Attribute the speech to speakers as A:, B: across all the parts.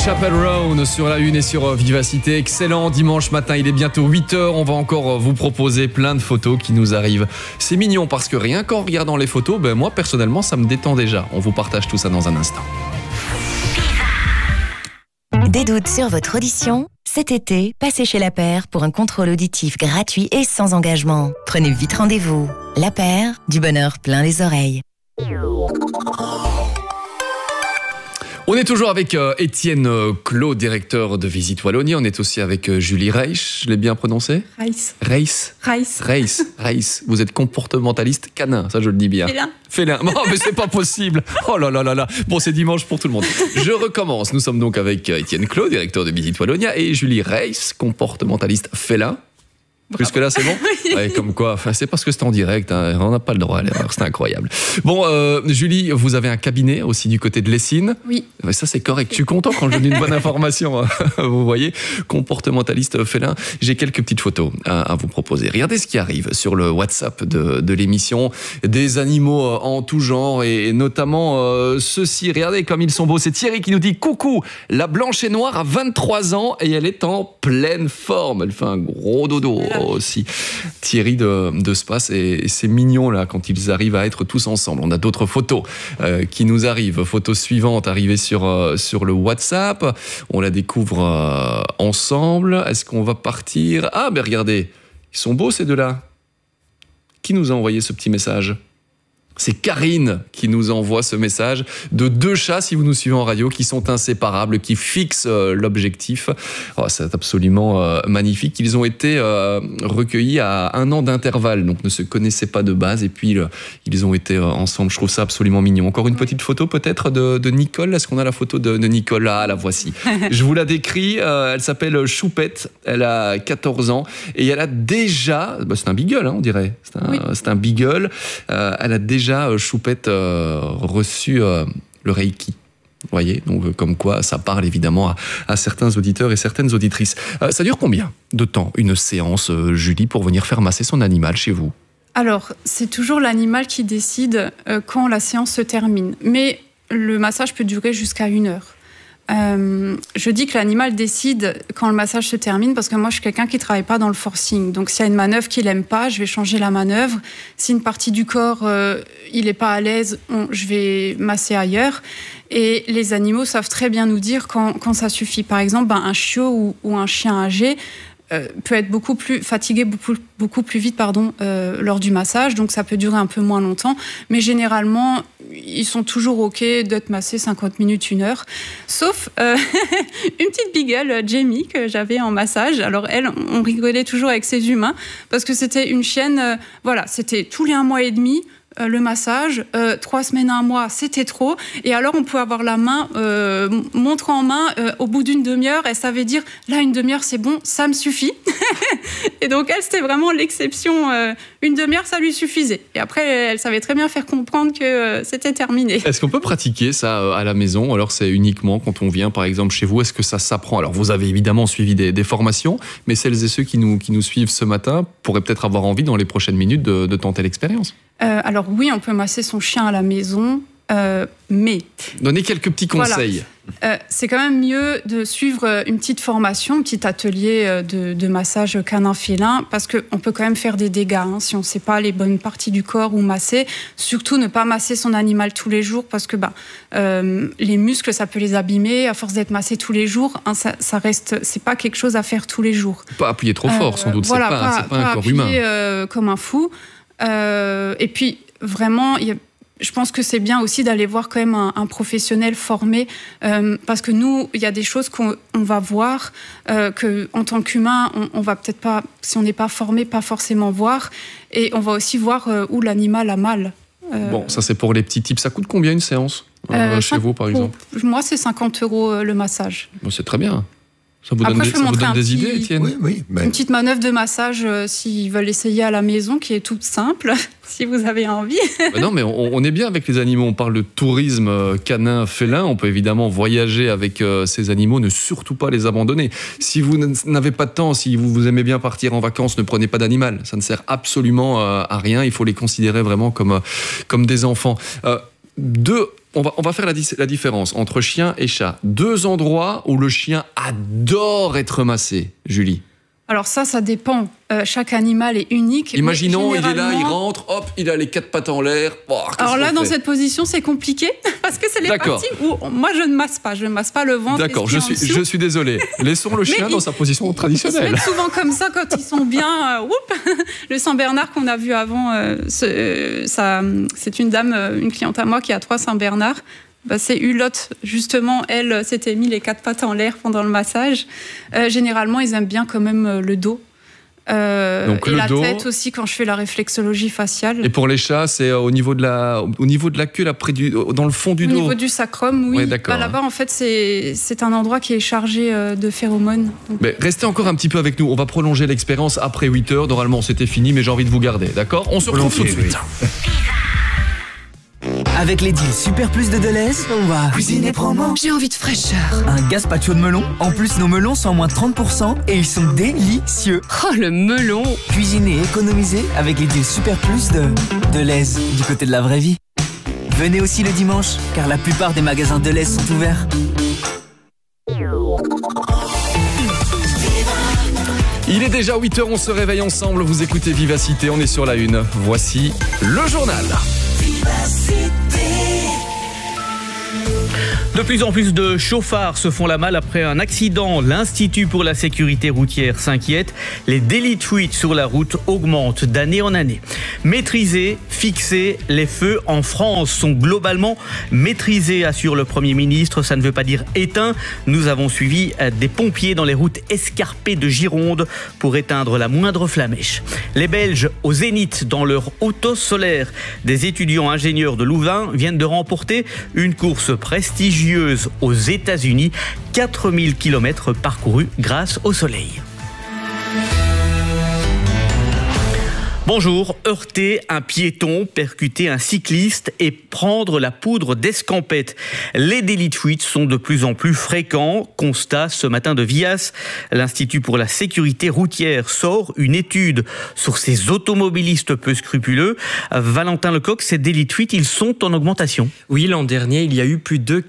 A: Chapel Roan sur la Une et sur Vivacité. Excellent dimanche matin, il est bientôt 8h. On va encore vous proposer plein de photos qui nous arrivent. C'est mignon parce que rien qu'en regardant les photos, moi personnellement ça me détend déjà. On vous partage tout ça dans un instant.
B: Des doutes sur votre audition? Cet été, passez chez La Paire pour un contrôle auditif gratuit et sans engagement. Prenez vite rendez-vous. La Paire, du bonheur plein les oreilles.
A: On est toujours avec Étienne Clos, directeur de Visite Wallonie. On est aussi avec Julie Reich. Je l'ai bien prononcé ? Reis. Vous êtes comportementaliste canin, ça je le dis bien. Félin. Non, mais c'est pas possible. Oh là là là là. Bon, c'est dimanche pour tout le monde. Je recommence. Nous sommes donc avec Étienne Clos, directeur de Visite Wallonia, et Julie Reis, comportementaliste félin. Jusque là c'est bon. Oui. Ouais, comme quoi, c'est parce que c'est en direct, hein, on n'a pas le droit à l'erreur, c'est incroyable. Bon, Julie, vous avez un cabinet aussi du côté de Lessines.
C: Oui.
A: Mais ça c'est correct, je suis content quand je donne une bonne information. Vous voyez, comportementaliste félin. J'ai quelques petites photos à vous proposer. Regardez ce qui arrive sur le WhatsApp de l'émission. Des animaux en tout genre et notamment ceux-ci. Regardez comme ils sont beaux. C'est Thierry qui nous dit « Coucou, la blanche et noire a 23 ans et elle est en pleine forme. Elle fait un gros dodo. » Aussi Thierry de Spas et c'est mignon là quand ils arrivent à être tous ensemble. On a d'autres photos qui nous arrivent. Photo suivante arrivée sur le WhatsApp. On la découvre ensemble. Est-ce qu'on va partir ? Ah ben regardez, ils sont beaux ces deux-là. Qui nous a envoyé ce petit message ? C'est Karine qui nous envoie ce message de deux chats, si vous nous suivez en radio, qui sont inséparables, qui fixent l'objectif. Oh, c'est absolument magnifique. Ils ont été recueillis à 1 an d'intervalle, donc ne se connaissaient pas de base. Et puis, ils ont été ensemble. Je trouve ça absolument mignon. Encore une petite photo peut-être de Nicole. Est-ce qu'on a la photo de Nicole ? Ah, la voici. Je vous la décris. Elle s'appelle Choupette. Elle a 14 ans. Et elle a déjà... c'est un beagle, hein, on dirait. C'est un beagle. Elle a déjà Choupette reçu le Reiki. Vous voyez, donc comme quoi ça parle évidemment à certains auditeurs et certaines auditrices. Ça dure combien de temps une séance, Julie, pour venir faire masser son animal chez vous ?
C: Alors, c'est toujours l'animal qui décide quand la séance se termine. Mais le massage peut durer jusqu'à 1 heure. Je dis que l'animal décide quand le massage se termine parce que moi je suis quelqu'un qui ne travaille pas dans le forcing. Donc s'il y a une manœuvre qu'il n'aime pas, je vais changer la manœuvre. Si une partie du corps il n'est pas à l'aise, je vais masser ailleurs. Et les animaux savent très bien nous dire quand ça suffit. Par exemple, un chiot ou un chien âgé peut être beaucoup plus fatigué, beaucoup plus vite lors du massage, donc ça peut durer un peu moins longtemps, mais généralement ils sont toujours ok d'être massés 50 minutes, 1 heure, sauf une petite beagle, Jamie, que j'avais en massage. Alors elle, on rigolait toujours avec ses humains, parce que c'était une chienne, c'était tous les 1 mois et demi, le massage, 3 semaines à 1 mois, c'était trop. Et alors, on pouvait avoir la main, montre en main, au bout d'1 demi-heure, elle savait dire, là, 1 demi-heure, c'est bon, ça me suffit. Et donc, elle, c'était vraiment l'exception. 1 demi-heure, ça lui suffisait. Et après, elle savait très bien faire comprendre que c'était terminé.
A: Est-ce qu'on peut pratiquer ça à la maison ? Alors, c'est uniquement quand on vient, par exemple, chez vous. Est-ce que ça s'apprend ? Alors, vous avez évidemment suivi des formations, mais celles et ceux qui nous suivent ce matin pourraient peut-être avoir envie, dans les prochaines minutes, de tenter l'expérience.
C: Alors oui, on peut masser son chien à la maison, mais...
A: Donnez quelques petits conseils.
C: Voilà. C'est quand même mieux de suivre une petite formation, un petit atelier de massage canin-félin, parce qu'on peut quand même faire des dégâts si on ne sait pas les bonnes parties du corps où masser. Surtout ne pas masser son animal tous les jours, parce que les muscles, ça peut les abîmer. À force d'être massé tous les jours, ça reste, c'est pas quelque chose à faire tous les jours.
A: Pas appuyer trop fort, sans doute.
C: Voilà,
A: c'est pas un corps humain.
C: Comme un fou. Et puis, vraiment, je pense que c'est bien aussi d'aller voir quand même un professionnel formé, parce que nous, il y a des choses qu'on va voir qu'en tant qu'humain, on va peut-être pas, si on n'est pas formé, pas forcément voir. Et on va aussi voir où l'animal a mal.
A: Bon, ça c'est pour les petits tips. Ça coûte combien une séance chez vous, par exemple ?
C: Moi, c'est 50 € le massage.
A: Bon, c'est très bien. Ça vous donne des idées, Étienne ?
D: Oui.
C: Une petite manœuvre de massage, s'ils veulent essayer à la maison, qui est toute simple, si vous avez envie.
A: Non, mais on est bien avec les animaux. On parle de tourisme canin, félin. On peut évidemment voyager avec ces animaux. Ne surtout pas les abandonner. Si vous n'avez pas de temps, si vous aimez bien partir en vacances, ne prenez pas d'animal. Ça ne sert absolument à rien. Il faut les considérer vraiment comme des enfants. 2 on va faire la différence entre chien et chat. 2 endroits où le chien adore être massé, Julie.
C: Alors ça dépend. Chaque animal est unique.
A: Imaginons, il est là, il rentre, hop, il a les 4 pattes en l'air. Oh,
C: alors là, dans cette position, c'est compliqué parce que c'est les parties où moi je ne masse pas. Je ne masse pas le ventre.
A: D'accord, je suis désolé. Laissons le chien dans sa position traditionnelle.
C: Ils se mettent souvent comme ça quand ils sont bien. Le Saint-Bernard qu'on a vu avant, c'est une dame, une cliente à moi qui a 3 Saint-Bernard. C'est Hulotte, justement, elle s'était mis les 4 pattes en l'air pendant le massage. Généralement, ils aiment bien quand même le dos.
A: Donc
C: et
A: le
C: la
A: dos.
C: tête aussi quand je fais la réflexologie faciale.
A: Et pour les chats, c'est au niveau de la queue, là, dans le fond du dos.
C: Au niveau du sacrum, oui.
A: Ouais, d'accord.
C: Là-bas, en fait, c'est un endroit qui est chargé de phéromones. Donc...
A: Mais restez encore un petit peu avec nous. On va prolonger l'expérience après 8 heures. Normalement, c'était fini, mais j'ai envie de vous garder. D'accord ? On se retrouve tout de suite.
D: Avec les deals Super Plus de Deleuze, on va cuisiner promo.
E: J'ai envie de fraîcheur.
D: Un gazpacho de melon. En plus, nos melons sont à moins 30% et ils sont délicieux.
E: Oh, le melon.
D: Cuisiner et économiser avec les deals Super Plus de Deleuze, du côté de la vraie vie. Venez aussi le dimanche, car la plupart des magasins Deleuze sont ouverts.
A: Il est déjà 8h, on se réveille ensemble. Vous écoutez Vivacité, on est sur la une. Voici le journal.
F: De plus en plus de chauffards se font la malle après un accident. L'Institut pour la sécurité routière s'inquiète. Les délits de fuite sur la route augmentent d'année en année. Maîtriser, fixer, les feux en France sont globalement maîtrisés, assure le Premier ministre. Ça ne veut pas dire éteints. Nous avons suivi des pompiers dans les routes escarpées de Gironde pour éteindre la moindre flamèche. Les Belges au zénith dans leur auto solaire. Des étudiants ingénieurs de Louvain viennent de remporter une course prestigieuse aux États-Unis, 4000 km parcourus grâce au soleil. Bonjour, heurter un piéton, percuter un cycliste et prendre la poudre d'escampette. Les délits de fuite sont de plus en plus fréquents. Constat ce matin de Vias. L'Institut pour la sécurité routière sort une étude sur ces automobilistes peu scrupuleux. Valentin Lecoq, ces délits de fuite, ils sont en augmentation.
G: Oui, l'an dernier, il y a eu plus de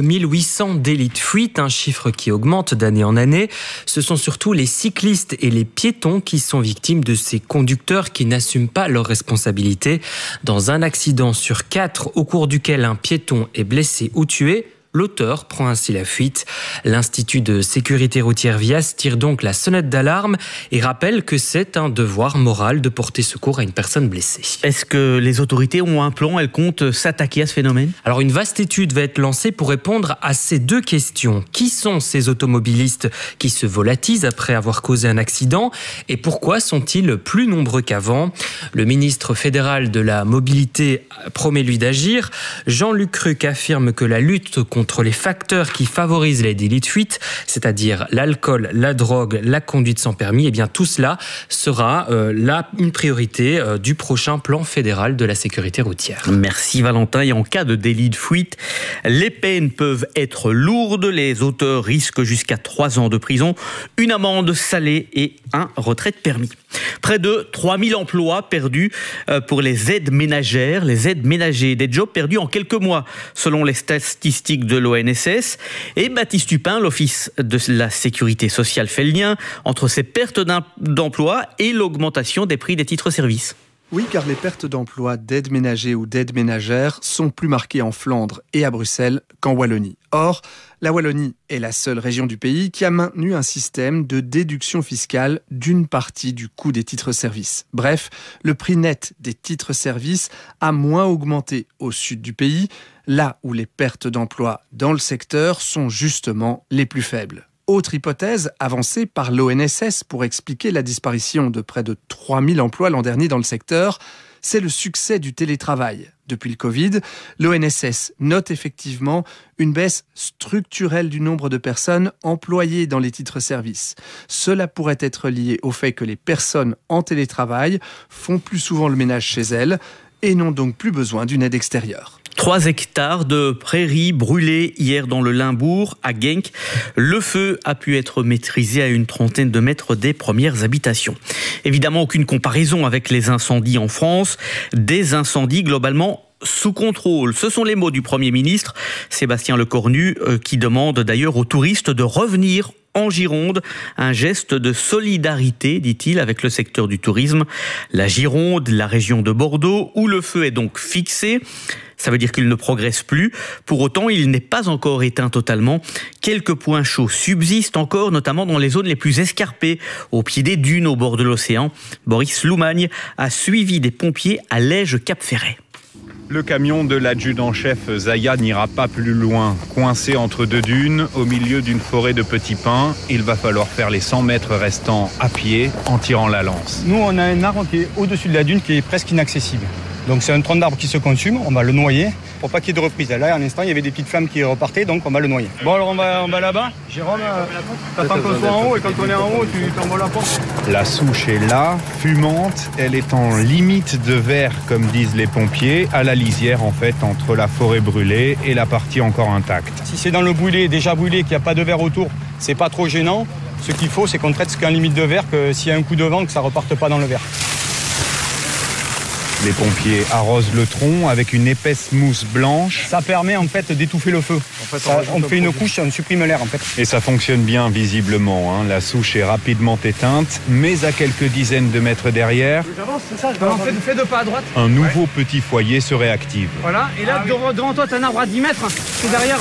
G: 4800 délits de fuite, un chiffre qui augmente d'année en année. Ce sont surtout les cyclistes et les piétons qui sont victimes de ces conducteurs qui n'assument pas leurs responsabilités. Dans un accident sur 4 au cours duquel un piéton est blessé ou tué, l'auteur prend ainsi la fuite. L'Institut de sécurité routière Vias tire donc la sonnette d'alarme et rappelle que c'est un devoir moral de porter secours à une personne blessée.
F: Est-ce que les autorités ont un plan? Elles comptent s'attaquer à ce phénomène?
G: Alors une vaste étude va être lancée pour répondre à ces 2 questions. Qui sont ces automobilistes qui se volatilisent après avoir causé un accident et pourquoi sont-ils plus nombreux qu'avant? Le ministre fédéral de la mobilité promet lui d'agir. Jean-Luc Cruc affirme que la lutte contre les facteurs qui favorisent les délits de fuite, c'est-à-dire l'alcool, la drogue, la conduite sans permis, et bien tout cela sera une priorité du prochain plan fédéral de la sécurité routière.
F: Merci Valentin. Et en cas de délit de fuite, les peines peuvent être lourdes. Les auteurs risquent jusqu'à 3 ans de prison, une amende salée et un retrait de permis. Près de 3000 emplois perdus pour les aides ménagères, les aides ménagers, des jobs perdus en quelques mois, selon les statistiques de l'ONSS. Et Baptiste Tupin, l'Office de la sécurité sociale, fait le lien entre ces pertes d'emploi et l'augmentation des prix des titres-services.
H: Oui, car les pertes d'emploi d'aides ménagers ou d'aides ménagères sont plus marquées en Flandre et à Bruxelles qu'en Wallonie. Or, la Wallonie est la seule région du pays qui a maintenu un système de déduction fiscale d'une partie du coût des titres-services. Bref, le prix net des titres-services a moins augmenté au sud du pays, là où les pertes d'emploi dans le secteur sont justement les plus faibles. Autre hypothèse avancée par l'ONSS pour expliquer la disparition de près de 3000 emplois l'an dernier dans le secteur, c'est le succès du télétravail. Depuis le Covid, l'ONSS note effectivement une baisse structurelle du nombre de personnes employées dans les titres-services. Cela pourrait être lié au fait que les personnes en télétravail font plus souvent le ménage chez elles et n'ont donc plus besoin d'une aide extérieure.
F: 3 hectares de prairies brûlées hier dans le Limbourg, à Genk. Le feu a pu être maîtrisé à une trentaine de mètres des premières habitations. Évidemment, aucune comparaison avec les incendies en France. Des incendies globalement sous contrôle. Ce sont les mots du Premier ministre Sébastien Lecornu qui demande d'ailleurs aux touristes de revenir en Gironde. Un geste de solidarité, dit-il, avec le secteur du tourisme. La Gironde, la région de Bordeaux, où le feu est donc fixé. Ça veut dire qu'il ne progresse plus. Pour autant, il n'est pas encore éteint totalement. Quelques points chauds subsistent encore, notamment dans les zones les plus escarpées, au pied des dunes, au bord de l'océan. Boris Loumagne a suivi des pompiers à Lège-Cap-Ferret.
E: Le camion de l'adjudant-chef Zaya n'ira pas plus loin. Coincé entre deux dunes, au milieu d'une forêt de petits pins, il va falloir faire les 100 mètres restants à pied en tirant la lance.
I: Nous, on a un arbre qui est au-dessus de la dune qui est presque inaccessible. Donc c'est un tronc d'arbre qui se consume, on va le noyer pour pas qu'il y ait de reprise. Là, à l'instant, il y avait des petites flammes qui repartaient, donc on va le noyer. Bon, alors on va là-bas. Jérôme, t'attends qu'on soit en haut et quand on est en haut, tu t'envoies la porte.
E: La souche est là, fumante, elle est en limite de verre, comme disent les pompiers, à la lisière en fait, entre la forêt brûlée et la partie encore intacte.
I: Si c'est dans le brûlé, déjà brûlé, qu'il n'y a pas de verre autour, c'est pas trop gênant. Ce qu'il faut, c'est qu'on traite ce qu'en limite de verre, que s'il y a un coup de vent, que ça reparte pas dans le verre.
E: Les pompiers arrosent le tronc avec une épaisse mousse blanche.
I: Ça permet en fait d'étouffer le feu. On fait une couche, on supprime l'air en fait.
E: Et ça fonctionne bien visiblement. La souche est rapidement éteinte, mais à quelques dizaines de mètres derrière,
I: Fais deux pas à droite.
E: un nouveau petit foyer se réactive.
I: Voilà, et là devant toi, t'as un arbre à 10 mètres, c'est derrière.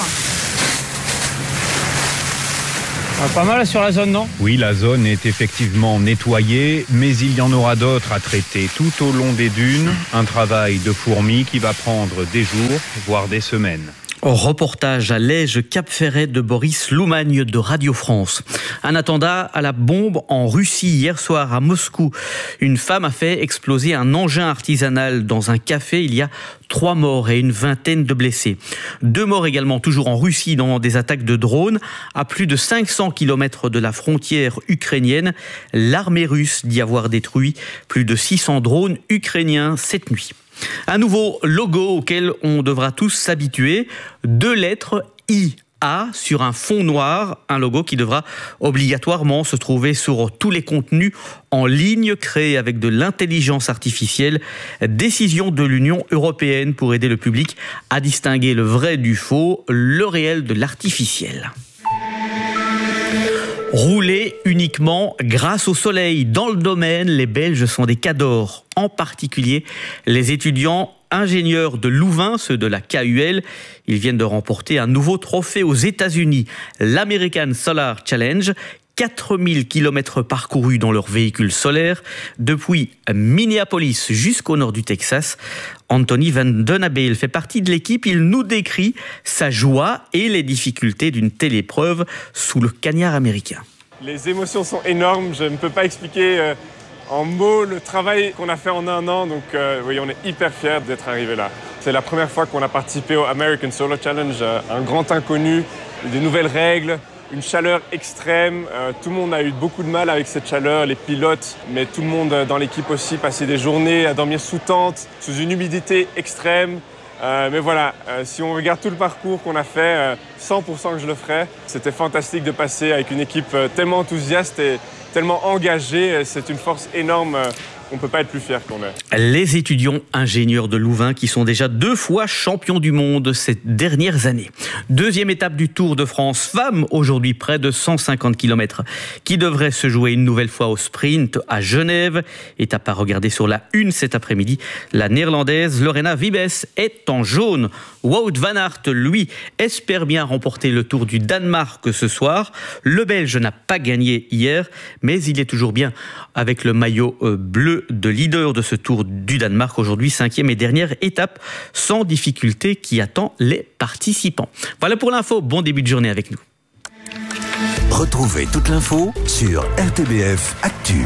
I: Pas mal sur la zone, non?
E: Oui, la zone est effectivement nettoyée, mais il y en aura d'autres à traiter tout au long des dunes. Un travail de fourmi qui va prendre des jours, voire des semaines.
F: Reportage à Lège-Cap-Ferret de Boris Loumagne de Radio France. Un attentat à la bombe en Russie hier soir à Moscou. Une femme a fait exploser un engin artisanal dans un café. Il y a 3 morts et une vingtaine de blessés. 2 morts également toujours en Russie dans des attaques de drones. À plus de 500 km de la frontière ukrainienne, l'armée russe dit avoir détruit plus de 600 drones ukrainiens cette nuit. Un nouveau logo auquel on devra tous s'habituer. 2 lettres IA sur un fond noir. Un logo qui devra obligatoirement se trouver sur tous les contenus en ligne créés avec de l'intelligence artificielle. Décision de l'Union européenne pour aider le public à distinguer le vrai du faux, le réel de l'artificiel. Rouler uniquement grâce au soleil. Dans le domaine, les Belges sont des cadors. En particulier, les étudiants ingénieurs de Louvain, ceux de la KUL. Ils viennent de remporter un nouveau trophée aux États-Unis, l'American Solar Challenge. 4000 km parcourus dans leur véhicule solaire, depuis Minneapolis jusqu'au nord du Texas. Anthony Van Den Abel fait partie de l'équipe. Il nous décrit sa joie et les difficultés d'une telle épreuve sous le cagnard américain.
J: Les émotions sont énormes. Je ne peux pas expliquer en mots le travail qu'on a fait en un an. Donc oui, on est hyper fiers d'être arrivé là. C'est la première fois qu'on a participé au American Solar Challenge, un grand inconnu, des nouvelles règles. Une chaleur extrême, tout le monde a eu beaucoup de mal avec cette chaleur, les pilotes, mais tout le monde dans l'équipe aussi passait des journées à dormir sous tente, sous une humidité extrême. Mais voilà, si on regarde tout le parcours qu'on a fait, 100% que je le ferai. C'était fantastique de passer avec une équipe tellement enthousiaste et tellement engagée. C'est une force énorme. On ne peut pas être plus fiers qu'on est.
F: Les étudiants ingénieurs de Louvain qui sont déjà 2 fois champions du monde ces dernières années. 2e étape du Tour de France femmes, aujourd'hui près de 150 km, qui devrait se jouer une nouvelle fois au sprint à Genève. Étape à regarder sur la 1 cet après-midi. La néerlandaise Lorena Wiebes est en jaune. Wout van Aert, lui, espère bien remporter le Tour du Danemark ce soir. Le Belge n'a pas gagné hier, mais il est toujours bien avec le maillot bleu de leader de ce Tour du Danemark. Aujourd'hui, 5e et dernière étape sans difficulté qui attend les participants. Voilà pour l'info. Bon début de journée avec nous.
K: Retrouvez toute l'info sur RTBF Actu.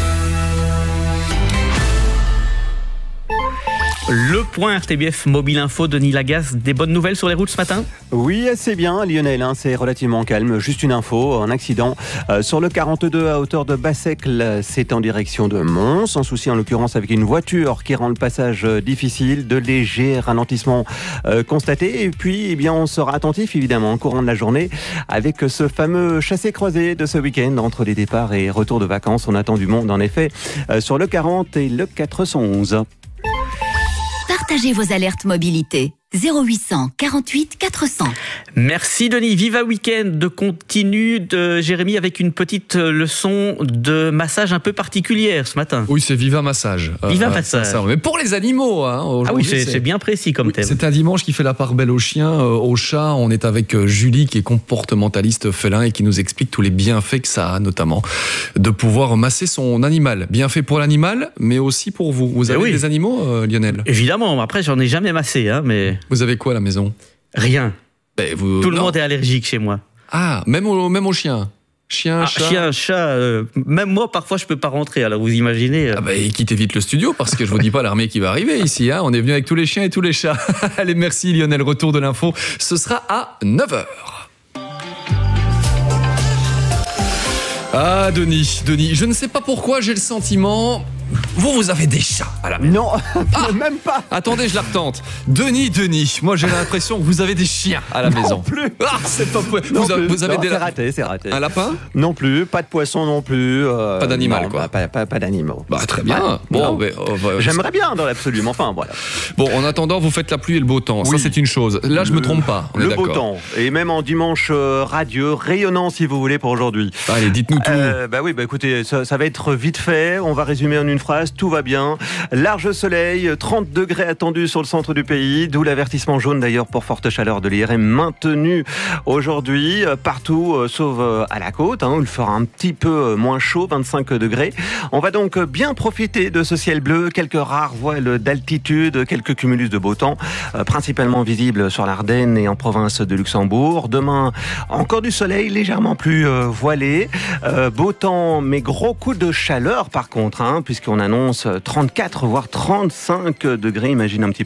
F: Le point RTBF Mobile Info, Denis Lagasse, des bonnes nouvelles sur les routes ce matin?
L: Oui, assez bien Lionel, c'est relativement calme. Juste une info, un accident sur le 42 à hauteur de Bassecle, c'est en direction de Mons. Sans souci en l'occurrence avec une voiture qui rend le passage difficile, de légers ralentissements constatés. Et puis, eh bien, on sera attentif évidemment au courant de la journée avec ce fameux chassé-croisé de ce week-end entre les départs et retours de vacances. On attend du monde en effet sur le 40 et le 411.
M: partagez vos alertes mobilité. 0800 48 400.
F: Merci Denis. Viva Weekend continue de Jérémy avec une petite leçon de massage un peu particulière ce matin.
A: Oui, c'est Viva Massage.
F: Viva Massage.
A: Ça, mais pour les animaux.
F: Ah oui, c'est bien précis comme thème.
A: C'est un dimanche qui fait la part belle aux chiens, aux chats. On est avec Julie qui est comportementaliste félin et qui nous explique tous les bienfaits que ça a, notamment de pouvoir masser son animal. Bienfaits pour l'animal, mais aussi pour vous. Vous avez des animaux, Lionel?
F: Évidemment. Après, j'en ai jamais massé, mais...
A: Vous avez quoi à la maison?
F: Rien. Tout le monde est allergique chez moi.
A: Ah, même aux chiens? Chien,
F: chat, même moi parfois je peux pas rentrer, alors vous imaginez.
A: Et quittez vite le studio parce que je vous dis pas l'armée qui va arriver ici. On est venu avec tous les chiens et tous les chats. Allez, merci Lionel, retour de l'info. Ce sera à 9h. Ah, Denis, je ne sais pas pourquoi j'ai le sentiment... Vous avez des chats à la maison.
L: Non, même pas.
A: Attendez, je la retente. Denis, moi j'ai l'impression que vous avez des chiens à la maison.
L: Non plus.
A: Ah, c'est pas possible. Vous avez des...
L: C'est raté.
A: Un lapin?
L: Non plus, pas de poisson non plus.
A: Pas d'animal, quoi.
L: Pas d'animaux.
A: Très bien. Bon,
L: j'aimerais bien dans l'absolu, mais enfin, voilà.
A: Bon, en attendant, vous faites la pluie et le beau temps.
L: Oui.
A: Ça, c'est une chose. Là, je me trompe pas.
L: Le beau temps. Et même en dimanche radieux, rayonnant, si vous voulez, pour aujourd'hui.
A: Allez, dites-nous tout.
L: Écoutez, ça va être vite fait. On va résumer en une phrase. Tout va bien. Large soleil, 30 degrés attendus sur le centre du pays, d'où l'avertissement jaune d'ailleurs pour forte chaleur de l'IRM maintenu aujourd'hui partout sauf à la côte, où il fera un petit peu moins chaud, 25 degrés. On va donc bien profiter de ce ciel bleu, quelques rares voiles d'altitude, quelques cumulus de beau temps, principalement visibles sur l'Ardenne et en province de Luxembourg. Demain, encore du soleil légèrement plus voilé, beau temps mais gros coup de chaleur par contre, puisqu'on annonce 34 voire 35 degrés, imagine un petit peu.